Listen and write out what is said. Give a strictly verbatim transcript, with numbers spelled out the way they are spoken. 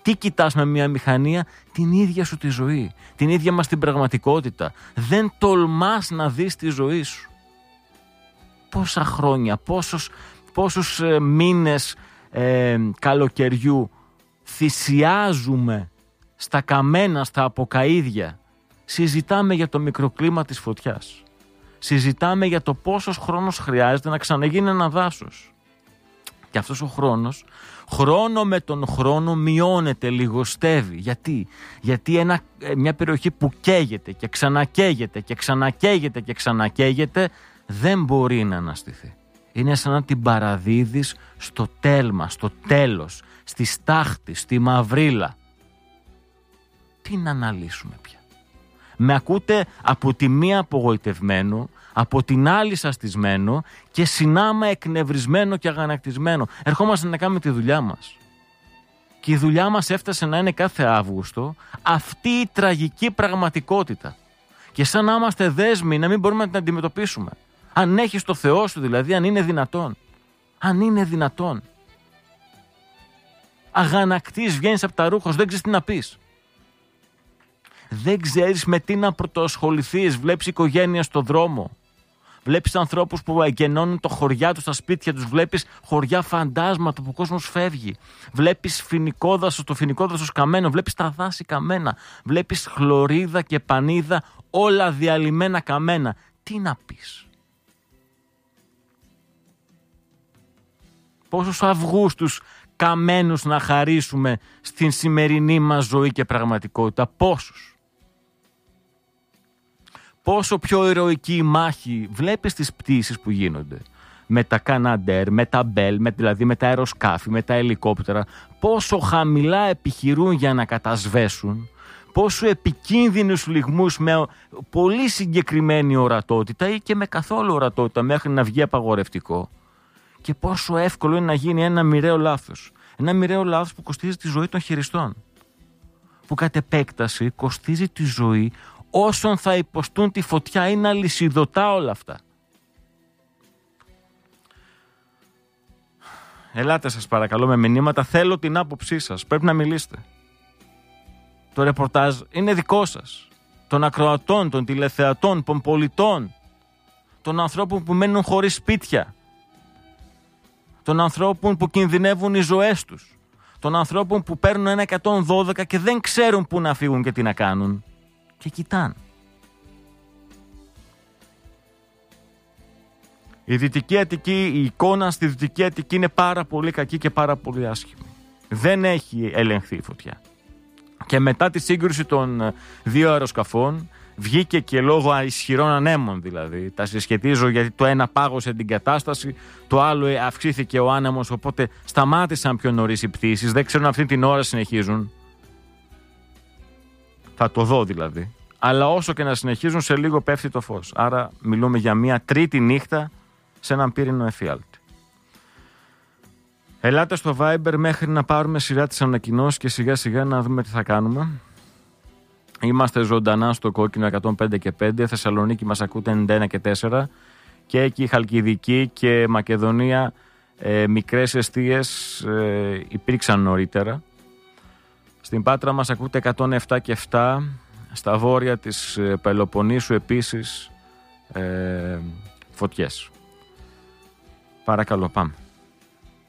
Τι κοιτάς με μια μηχανία? Την ίδια σου τη ζωή, την ίδια μας την πραγματικότητα. Δεν τολμάς να δεις τη ζωή σου. Πόσα χρόνια, πόσους, πόσους ε, μήνες ε, καλοκαιριού θυσιάζουμε στα καμένα, στα αποκαΐδια. Συζητάμε για το μικροκλίμα της φωτιάς. Συζητάμε για το πόσος χρόνος χρειάζεται να ξαναγίνει ένα δάσος. Και αυτός ο χρόνος, χρόνο με τον χρόνο μειώνεται, λιγοστεύει. Γιατί? Γιατί ένα, μια περιοχή που καίγεται και ξανακαίγεται και ξανακαίγεται και ξανακαίγεται δεν μπορεί να αναστηθεί. Είναι σαν να την παραδίδεις στο τέλμα, στο τέλος, στη στάχτη, στη μαυρίλα. Τι να αναλύσουμε πια? Με ακούτε από τη μία απογοητευμένο, από την άλλη σαστισμένο και συνάμα εκνευρισμένο και αγανακτισμένο. Ερχόμαστε να κάνουμε τη δουλειά μας. Και η δουλειά μας έφτασε να είναι κάθε Αύγουστο αυτή η τραγική πραγματικότητα. Και σαν να είμαστε δέσμοι να μην μπορούμε να την αντιμετωπίσουμε. Αν έχεις το Θεό σου δηλαδή, αν είναι δυνατόν. Αν είναι δυνατόν. Αγανακτής, βγαίνεις από τα ρούχα σου, δεν ξέρεις τι να πεις. Δεν ξέρεις με τι να πρωτοασχοληθείς. Βλέπεις οικογένεια στο δρόμο. Βλέπεις ανθρώπους που εγκαινώνουν το χωριά τους, τα σπίτια τους. Βλέπεις χωριά φαντάσματα που ο κόσμος φεύγει. Βλέπεις φοινικό δάσος, το φοινικό δάσος καμένο. Βλέπεις τα δάση καμένα. Βλέπεις χλωρίδα και πανίδα, όλα διαλυμένα καμένα. Τι να πεις? Πόσους Αυγούστους καμένους να χαρίσουμε στην σημερινή μας ζωή και πραγματικότητα? Πόσους? Πόσο πιο ηρωική η μάχη βλέπεις τις πτήσεις που γίνονται με τα Καναντέρ, με τα Μπέλ, με, δηλαδή με τα αεροσκάφη, με τα ελικόπτερα. Πόσο χαμηλά επιχειρούν για να κατασβέσουν, πόσο επικίνδυνους λιγμούς με πολύ συγκεκριμένη ορατότητα ή και με καθόλου ορατότητα μέχρι να βγει απαγορευτικό. Και πόσο εύκολο είναι να γίνει ένα μοιραίο λάθος. Ένα μοιραίο λάθος που κοστίζει τη ζωή των χειριστών. Που κατ' επέκταση κοστίζει τη ζωή όσων θα υποστούν τη φωτιά. Είναι αλυσιδωτά όλα αυτά. Ελάτε σας παρακαλώ με μηνύματα. Θέλω την άποψή σας. Πρέπει να μιλήσετε. Το ρεπορτάζ είναι δικό σας. Των ακροατών, των τηλεθεατών, των πολιτών. Των ανθρώπων που μένουν χωρίς σπίτια. Των ανθρώπων που κινδυνεύουν οι ζωές τους. Των ανθρώπων που παίρνουν ένα εκατόν δώδεκα και δεν ξέρουν πού να φύγουν και τι να κάνουν. Και κοιτάν. Η Δυτική Αττική, η εικόνα στη Δυτική Αττική είναι πάρα πολύ κακή και πάρα πολύ άσχημη. Δεν έχει ελεγχθεί η φωτιά. Και μετά τη σύγκρουση των δύο αεροσκαφών βγήκε και λόγω ισχυρών ανέμων δηλαδή. Τα συσχετίζω γιατί το ένα πάγωσε την κατάσταση, το άλλο αυξήθηκε ο άνεμος, οπότε σταμάτησαν πιο νωρίς οι πτήσεις. Δεν ξέρουν αυτή την ώρα συνεχίζουν. Θα το δω δηλαδή. Αλλά όσο και να συνεχίζουν, σε λίγο πέφτει το φως. Άρα μιλούμε για μια τρίτη νύχτα σε έναν πύρινο εφιάλτη. Ελάτε στο Viber μέχρι να πάρουμε σειρά τις ανακοινώσεις και σιγά σιγά να δούμε τι θα κάνουμε. Είμαστε ζωντανά στο κόκκινο εκατόν πέντε και πέντε, Θεσσαλονίκη μας ακούτε ενενήντα ένα και τέσσερα και εκεί Χαλκιδική και Μακεδονία ε, μικρές εστίες ε, υπήρξαν νωρίτερα. Στην Πάτρα μας ακούτε εκατόν επτά και επτά, στα βόρεια της ε, Πελοποννήσου επίσης ε, φωτιές. Παρακαλώ, πάμε.